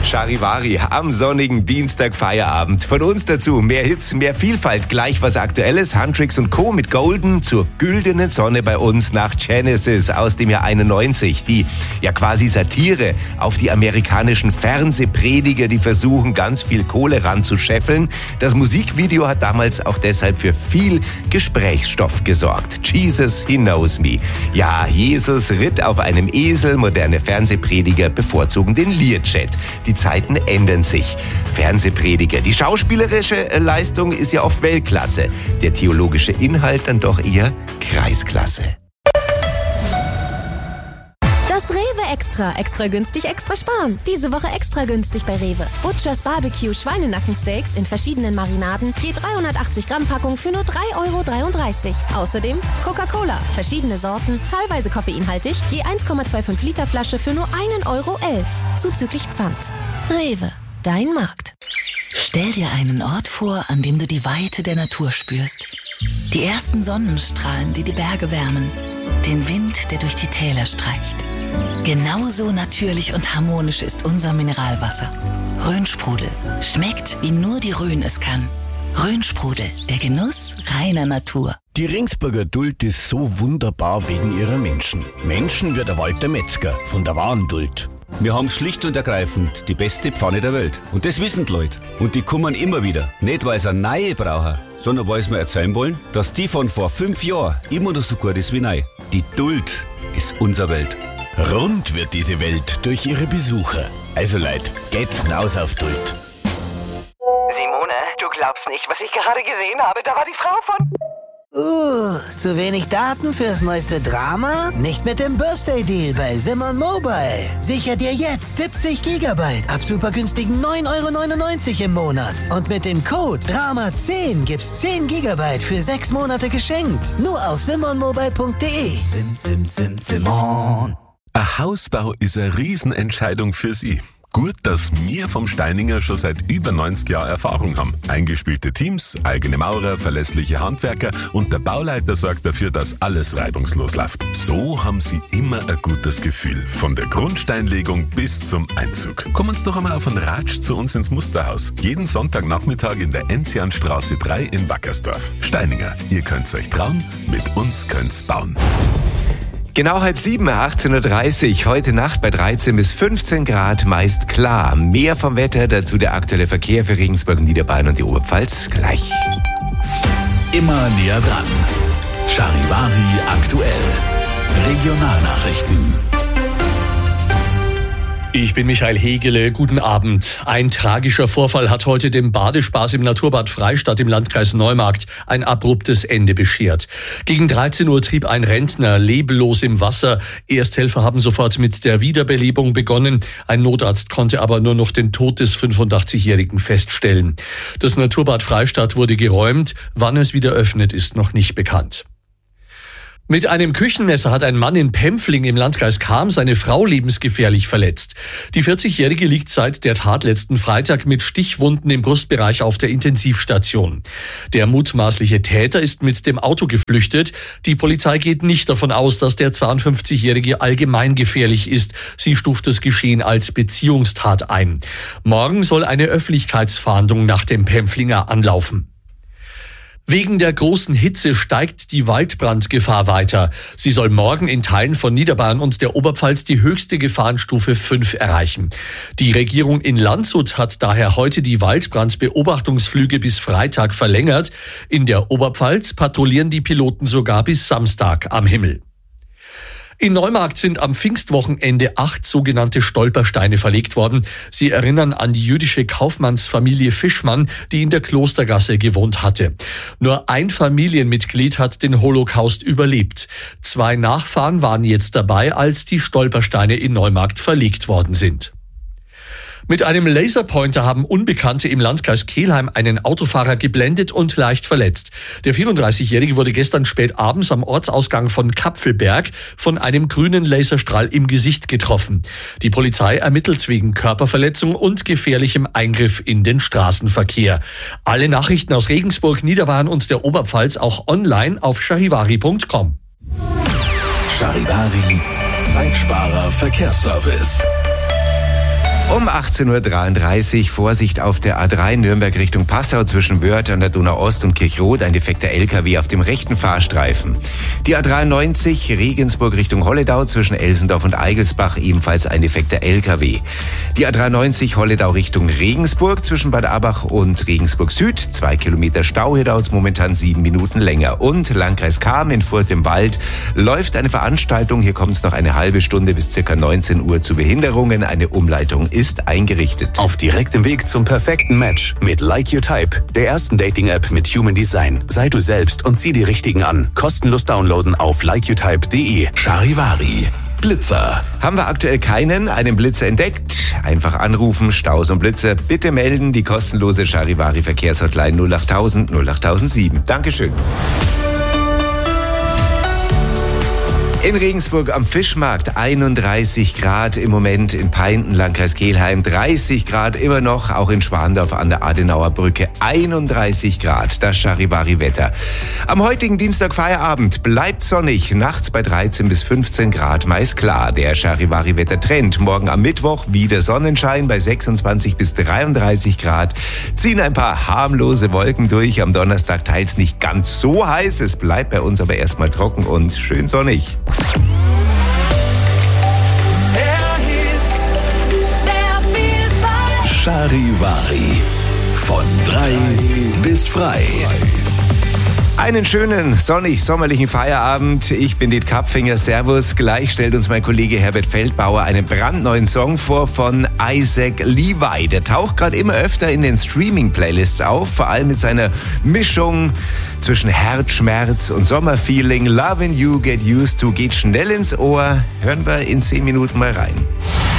Charivari am sonnigen Dienstag Feierabend. Von uns dazu mehr Hits, mehr Vielfalt, gleich was Aktuelles. Huntrix und Co. mit Golden zur güldenen Sonne bei uns nach Genesis aus dem Jahr 91. Die ja quasi Satire auf die amerikanischen Fernsehprediger, die versuchen, ganz viel Kohle ranzuscheffeln. Das Musikvideo hat damals auch deshalb für viel Gesprächsstoff gesorgt. Jesus, he knows me. Ja, Jesus ritt auf einem Esel, moderne Fernsehprediger bevorzugen den Learjet. Die Zeiten ändern sich. Fernsehprediger. Die schauspielerische Leistung ist ja oft Weltklasse. Der theologische Inhalt dann doch eher Kreisklasse. Das Rewe Extra. Extra günstig, extra sparen. Diese Woche extra günstig bei Rewe. Butchers Barbecue Schweinenackensteaks in verschiedenen Marinaden. Je 380 Gramm Packung für nur 3,33 €. Außerdem Coca-Cola. Verschiedene Sorten, teilweise koffeinhaltig. Je 1,25 Liter Flasche für nur 1,11 €. Zuzüglich Pfand. Rewe. Dein Markt. Stell dir einen Ort vor, an dem du die Weite der Natur spürst. Die ersten Sonnenstrahlen, die die Berge wärmen. Den Wind, der durch die Täler streicht. Genauso natürlich und harmonisch ist unser Mineralwasser. Rhönsprudel. Schmeckt, wie nur die Rhön es kann. Rhönsprudel, der Genuss reiner Natur. Die Ringsburger Duld ist so wunderbar wegen ihrer Menschen. Menschen wie der Walter Metzger von der wahren Duld. Wir haben schlicht und ergreifend die beste Pfanne der Welt. Und das wissen die Leute. Und die kommen immer wieder. Nicht, weil sie eine neue brauchen, sondern weil sie mir erzählen wollen, dass die von vor 5 Jahren immer noch so gut ist wie neu. Die Duld ist unsere Welt. Rund wird diese Welt durch ihre Besucher. Also Leute, geht's hinaus auf Duld. Simone, du glaubst nicht, was ich gerade gesehen habe. Da war die Frau von... Zu wenig Daten fürs neueste Drama? Nicht mit dem Birthday-Deal bei Simon Mobile. Sicher dir jetzt 70 GB ab super günstigen 9,99 € im Monat. Und mit dem Code DRAMA10 gibt's 10 GB für 6 Monate geschenkt. Nur auf simonmobile.de. Simon. Ein Hausbau ist eine Riesenentscheidung für Sie. Gut, dass wir vom Steininger schon seit über 90 Jahren Erfahrung haben. Eingespielte Teams, eigene Maurer, verlässliche Handwerker und der Bauleiter sorgt dafür, dass alles reibungslos läuft. So haben Sie immer ein gutes Gefühl. Von der Grundsteinlegung bis zum Einzug. Kommen Sie doch einmal auf einen Ratsch zu uns ins Musterhaus. Jeden Sonntagnachmittag in der Enzianstraße 3 in Wackersdorf. Steininger, ihr könnt's euch trauen, mit uns könnt's bauen. Genau 6:30, 18:30 Uhr, heute Nacht bei 13 bis 15 Grad, meist klar. Mehr vom Wetter, dazu der aktuelle Verkehr für Regensburg, Niederbayern und die Oberpfalz gleich. Immer näher dran. Charivari aktuell. Regionalnachrichten. Ich bin Michael Hegele, guten Abend. Ein tragischer Vorfall hat heute dem Badespaß im Naturbad Freistadt im Landkreis Neumarkt ein abruptes Ende beschert. Gegen 13 Uhr trieb ein Rentner leblos im Wasser. Ersthelfer haben sofort mit der Wiederbelebung begonnen. Ein Notarzt konnte aber nur noch den Tod des 85-Jährigen feststellen. Das Naturbad Freistadt wurde geräumt. Wann es wieder öffnet, ist noch nicht bekannt. Mit einem Küchenmesser hat ein Mann in Pempfling im Landkreis Cham seine Frau lebensgefährlich verletzt. Die 40-Jährige liegt seit der Tat letzten Freitag mit Stichwunden im Brustbereich auf der Intensivstation. Der mutmaßliche Täter ist mit dem Auto geflüchtet. Die Polizei geht nicht davon aus, dass der 52-Jährige allgemein gefährlich ist. Sie stuft das Geschehen als Beziehungstat ein. Morgen soll eine Öffentlichkeitsfahndung nach dem Pempflinger anlaufen. Wegen der großen Hitze steigt die Waldbrandgefahr weiter. Sie soll morgen in Teilen von Niederbayern und der Oberpfalz die höchste Gefahrenstufe 5 erreichen. Die Regierung in Landshut hat daher heute die Waldbrandbeobachtungsflüge bis Freitag verlängert. In der Oberpfalz patrouillieren die Piloten sogar bis Samstag am Himmel. In Neumarkt sind am Pfingstwochenende 8 sogenannte Stolpersteine verlegt worden. Sie erinnern an die jüdische Kaufmannsfamilie Fischmann, die in der Klostergasse gewohnt hatte. Nur ein Familienmitglied hat den Holocaust überlebt. 2 Nachfahren waren jetzt dabei, als die Stolpersteine in Neumarkt verlegt worden sind. Mit einem Laserpointer haben Unbekannte im Landkreis Kelheim einen Autofahrer geblendet und leicht verletzt. Der 34-Jährige wurde gestern spät abends am Ortsausgang von Kapfelberg von einem grünen Laserstrahl im Gesicht getroffen. Die Polizei ermittelt wegen Körperverletzung und gefährlichem Eingriff in den Straßenverkehr. Alle Nachrichten aus Regensburg, Niederbayern und der Oberpfalz auch online auf charivari.com. Charivari, Zeitsparer Verkehrsservice. Um 18.33 Uhr Vorsicht auf der A3 Nürnberg Richtung Passau zwischen Wörth an der Donau-Ost und Kirchroth, ein defekter LKW auf dem rechten Fahrstreifen. Die A93 Regensburg Richtung Holledau zwischen Elsendorf und Eigelsbach, ebenfalls ein defekter LKW. Die A93 Holledau Richtung Regensburg zwischen Bad Abach und Regensburg Süd, 2 Kilometer Stau, hier dauert es momentan 7 Minuten länger. Und Landkreis Cham in Furth im Wald läuft eine Veranstaltung, hier kommt es noch eine halbe Stunde bis ca. 19 Uhr zu Behinderungen, eine Umleitung ist eingerichtet. Auf direktem Weg zum perfekten Match mit Like Your Type, der ersten Dating-App mit Human Design. Sei du selbst und zieh die Richtigen an. Kostenlos downloaden auf likeyourtype.de. Charivari. Blitzer. Haben wir aktuell einen Blitzer entdeckt? Einfach anrufen, Staus und Blitzer bitte melden. Die kostenlose Charivari Verkehrshotline 08000 08007. Dankeschön. In Regensburg am Fischmarkt 31 Grad im Moment, in Peinten, Landkreis Kelheim 30 Grad immer noch, auch in Schwandorf an der Adenauer Brücke 31 Grad, das Charivari-Wetter. Am heutigen Dienstag Feierabend bleibt sonnig, nachts bei 13 bis 15 Grad meist klar. Der Charivari-Wetter-Trend. Morgen am Mittwoch wieder Sonnenschein bei 26 bis 33 Grad, ziehen ein paar harmlose Wolken durch. Am Donnerstag teils nicht ganz so heiß, es bleibt bei uns aber erstmal trocken und schön sonnig. Charivari. Von 3 bis frei. Einen schönen, sonnig-sommerlichen Feierabend. Ich bin Diet Kapfinger. Servus. Gleich stellt uns mein Kollege Herbert Feldbauer einen brandneuen Song vor von Isaac Levi. Der taucht gerade immer öfter in den Streaming-Playlists auf, vor allem mit seiner Mischung zwischen Herzschmerz und Sommerfeeling. Lovin' You, Get Used To geht schnell ins Ohr. Hören wir in 10 Minuten mal rein.